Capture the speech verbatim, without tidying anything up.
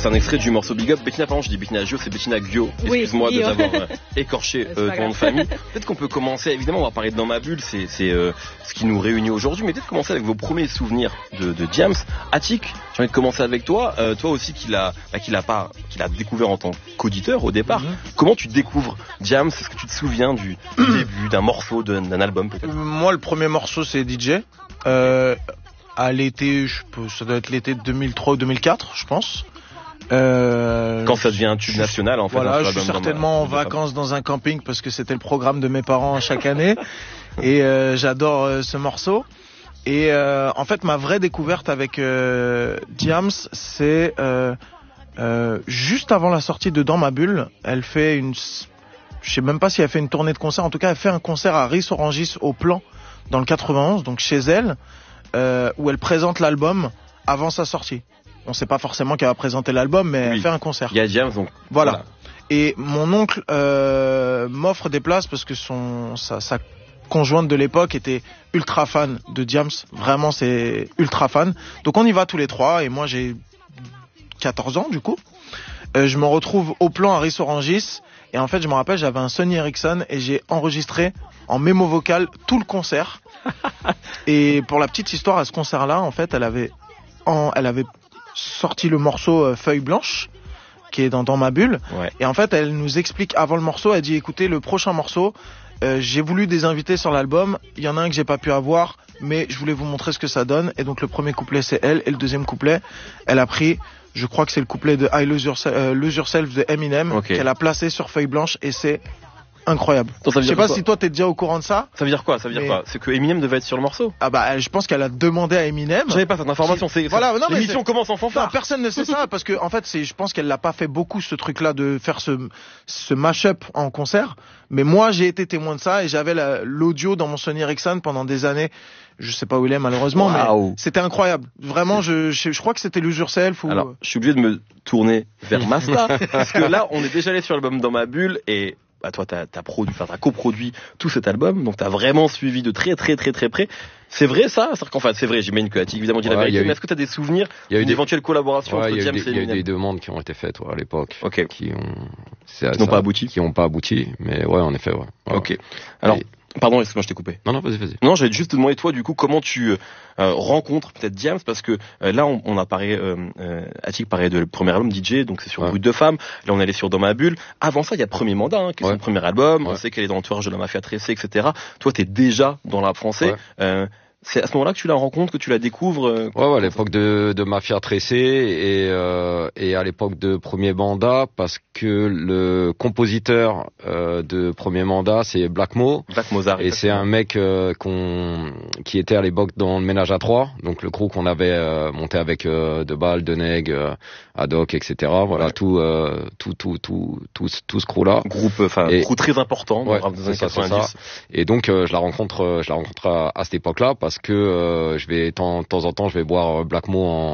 c'est un extrait du morceau Big Up. Bettina, pardon, je dis Bettina Gio, c'est Bettina Guio. Excuse-moi oui, de oui. t'avoir euh, écorché euh, ton nom de famille. Peut-être qu'on peut commencer, évidemment, on va parler de Dans ma bulle, c'est, c'est euh, ce qui nous réunit aujourd'hui, mais peut-être commencer avec vos premiers souvenirs de, de Diams. Atik, j'ai envie de commencer avec toi. Euh, toi aussi, qui l'a, bah, qui l'a pas, qui l'a découvert en tant qu'auditeur au départ. Mm-hmm. Comment tu découvres Diams? Est-ce que tu te souviens du, du début, d'un morceau, d'un, d'un album peut-être? Moi, le premier morceau, c'est D J. Euh, à l'été, je peux, ça doit être l'été de deux mille trois ou deux mille quatre, je pense. Euh, Quand ça devient un tube national, en fait. Voilà, je suis certainement en vacances dans un camping parce que c'était le programme de mes parents chaque année. Et euh, j'adore euh, ce morceau. Et euh, en fait, ma vraie découverte avec euh, Diams, c'est euh, euh, juste avant la sortie de Dans ma bulle. Elle fait une... Je sais même pas si elle fait une tournée de concert. En tout cas, elle fait un concert à Ris-Orangis au Plan, dans le quatre-vingt-onze, donc chez elle, euh, où elle présente l'album avant sa sortie. On sait pas forcément qu'elle va présenter l'album, mais oui. Elle fait un concert. Il y a Diams, donc. Voilà. voilà. Et mon oncle euh, m'offre des places parce que son sa, sa conjointe de l'époque était ultra fan de Diams. Vraiment, c'est ultra fan. Donc on y va tous les trois. Et moi, j'ai quatorze ans du coup. Euh, je me retrouve au Plan à Ris-Orangis. Et en fait, je me rappelle, j'avais un Sony Ericsson et j'ai enregistré en mémo vocal tout le concert. Et pour la petite histoire, à ce concert-là, en fait, elle avait, en, elle avait sorti le morceau euh, Feuille Blanche, qui est dans, dans ma bulle. Ouais. Et en fait, elle nous explique avant le morceau, elle dit, écoutez, le prochain morceau, euh, j'ai voulu des invités sur l'album. Il y en a un que j'ai pas pu avoir, mais je voulais vous montrer ce que ça donne. Et donc, le premier couplet, c'est elle. Et le deuxième couplet, elle a pris... Je crois que c'est le couplet de I Lose Yourself, euh, Lose Yourself de Eminem, okay. Qu'elle a placé sur Feuille Blanche et c'est incroyable. Donc, ça veut je sais dire pas quoi? Si toi t'es déjà au courant de ça. Ça veut dire quoi? Ça veut dire mais... quoi? C'est que Eminem devait être sur le morceau? Ah bah je pense qu'elle a demandé à Eminem. J'avais pas cette information. C'est voilà, non, l'émission mais commence en fanfare. Non, personne ne sait ça parce que en fait c'est, je pense qu'elle l'a pas fait beaucoup ce truc-là de faire ce ce mash-up en concert. Mais moi j'ai été témoin de ça et j'avais la, l'audio dans mon Sony Ericsson pendant des années. Je sais pas où il est malheureusement, wow. Mais c'était incroyable. Vraiment, je, je, je crois que c'était Lose Yourself ou... Alors, je suis obligé de me tourner vers Masta, parce que là, on est déjà allé sur l'album Dans ma bulle, et bah, toi, t'as, t'as produit, enfin, t'as coproduit tout cet album, donc t'as vraiment suivi de très, très, très, très près. C'est vrai, ça? C'est-à-dire qu'enfin, c'est vrai, j'imagine que Atik, évidemment, dit ouais, la vérité, eu... mais est-ce que t'as des souvenirs d'une des... éventuelle collaboration ouais, entre Diams et Eminem? Il y a eu des demandes qui ont été faites, ouais, à l'époque. Ok. Qui ont, c'est qui n'ont pas abouti. Qui n'ont pas abouti, mais ouais, en effet, ouais. ouais. Ok. Alors, et... Pardon, excuse-moi, je t'ai coupé. Non, non, vas-y, vas-y. Non, j'allais juste te demander, toi, du coup, comment tu euh, rencontres peut-être Diams, parce que euh, là, on, on a parlé, euh, euh, Atik parlait de le premier album D J, donc c'est sur ouais. Brut de femme. Là, on est allé sur Dans ma bulle. Avant ça, il y a Premier Mandat, hein, qui est ouais. son premier album. Ouais. On sait qu'elle est dans l'entourage de la mafia tressée, et cetera. Toi, t'es déjà dans le rap français. Ouais. Euh, c'est à ce moment-là que tu la rencontres, que tu la découvres. Euh, ouais, ouais, à l'époque de, de Mafia Tressée et euh, et à l'époque de Premier Mandat, parce que le compositeur euh, de Premier Mandat, c'est Black Mo. Black Mozart. Et c'est un mec euh, qu'on qui était à l'époque dans le Ménage à Trois, donc le crew qu'on avait euh, monté avec euh, Debal, Deneg, euh, Haddock, et cetera. Voilà, ouais. tout, euh, tout, tout, tout, tout, tout ce crew-là. Groupe, enfin, crew très important. Ouais, dans le c'est ça, c'est ça. Et donc euh, je la rencontre, je la rencontre à, à cette époque-là parce que euh, je vais de temps, temps en temps je vais boire Black Mo en